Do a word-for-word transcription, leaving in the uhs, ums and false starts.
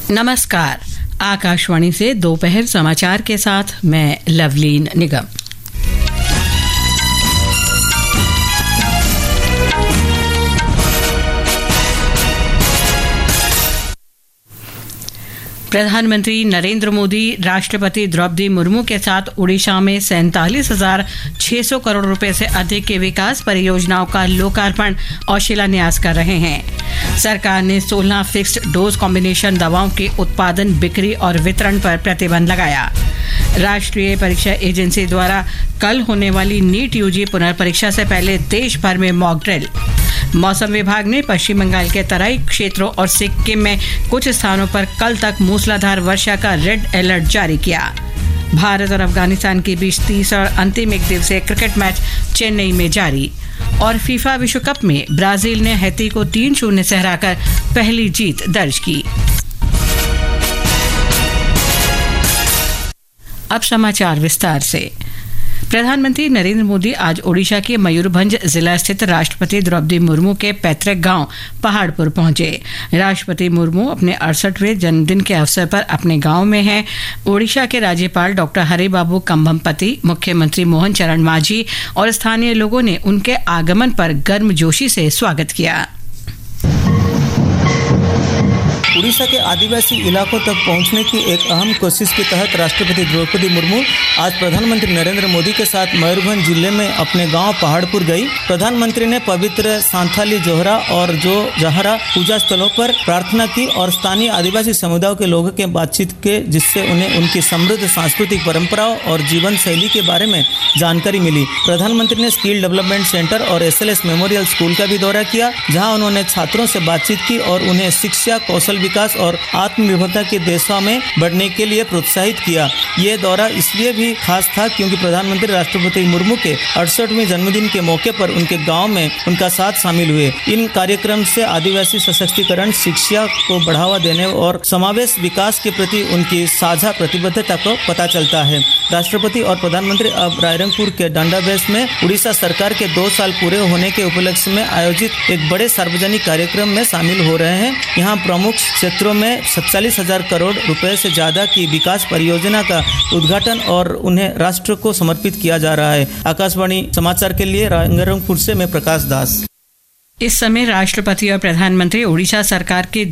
नमस्कार, आकाशवाणी से दोपहर समाचार के साथ मैं लवलीन निगम। प्रधानमंत्री नरेंद्र मोदी राष्ट्रपति द्रौपदी मुर्मू के साथ ओडिशा में सैंतालीस हजार छह सौ करोड़ रुपए से अधिक के विकास परियोजनाओं का लोकार्पण और शिलान्यास कर रहे हैं। सरकार ने सोलह फिक्स्ड डोज कॉम्बिनेशन दवाओं के उत्पादन, बिक्री और वितरण पर प्रतिबंध लगाया। राष्ट्रीय परीक्षा एजेंसी द्वारा कल होने वाली नीट यूजी पुनर्परीक्षा से पहले देश भर में मॉक ड्रिल। मौसम विभाग ने पश्चिम बंगाल के तराई क्षेत्रों और सिक्किम में कुछ स्थानों पर कल तक मूसलाधार वर्षा का रेड अलर्ट जारी किया। भारत और अफगानिस्तान के बीच तीसरा और अंतिम एक दिवसीय क्रिकेट मैच चेन्नई में जारी। और फीफा विश्व कप में ब्राजील ने हैती को तीन शून्य से हराकर पहली जीत दर्ज की। अब समाचार विस्तार से। प्रधानमंत्री नरेंद्र मोदी आज ओडिशा के मयूरभंज जिला स्थित राष्ट्रपति द्रौपदी मुर्मू के पैतृक गांव पहाड़पुर पहुंचे। राष्ट्रपति मुर्मू अपने अड़सठवें जन्मदिन के अवसर पर अपने गांव में हैं। ओडिशा के राज्यपाल डॉक्टर हरिबाबू कंभमपति, मुख्यमंत्री मोहन चरण मांझी और स्थानीय लोगों ने उनके आगमन पर गर्मजोशी से स्वागत किया। उड़ीसा के आदिवासी इलाकों तक पहुंचने की एक अहम कोशिश के तहत राष्ट्रपति द्रौपदी मुर्मू आज प्रधानमंत्री नरेंद्र मोदी के साथ मयूरभंज जिले में अपने गांव पहाड़पुर गई। प्रधानमंत्री ने पवित्र सांथाली जोहरा और जो जहरा पूजा स्थलों पर प्रार्थना की और स्थानीय आदिवासी समुदायों के लोगों के बातचीत के, जिससे उन्हें उनकी समृद्ध सांस्कृतिक परंपराओं और जीवन शैली के बारे में जानकारी मिली। प्रधानमंत्री ने स्किल डेवलपमेंट सेंटर और S L S memorial school का भी दौरा किया, जहाँ उन्होंने छात्रों से बातचीत की और उन्हें शिक्षा, कौशल विकास और आत्मनिर्भरता की दिशा में बढ़ने के लिए प्रोत्साहित किया। ये दौरा इसलिए भी खास था क्योंकि प्रधानमंत्री राष्ट्रपति मुर्मू के अड़सठवें जन्मदिन के मौके पर उनके गांव में उनका साथ शामिल हुए। इन कार्यक्रम से आदिवासी सशक्तिकरण, शिक्षा को बढ़ावा देने और समावेश विकास के प्रति उनकी साझा प्रतिबद्धता को पता चलता है। राष्ट्रपति और प्रधानमंत्री अब रायरंगपुर के डांडाबेस में उड़ीसा सरकार के दो साल पूरे होने के उपलक्ष्य में आयोजित एक बड़े सार्वजनिक कार्यक्रम में शामिल हो रहे हैं। यहाँ प्रमुख क्षेत्रों में सैंतालीस हजार करोड़ रुपए से ज्यादा की विकास परियोजना का उद्घाटन और उन्हें राष्ट्र को समर्पित किया जा रहा है। आकाशवाणी समाचार के लिए रायरंगपुर से मैं प्रकाश दास। इस समय राष्ट्रपति और प्रधानमंत्री ओडिशा सरकार के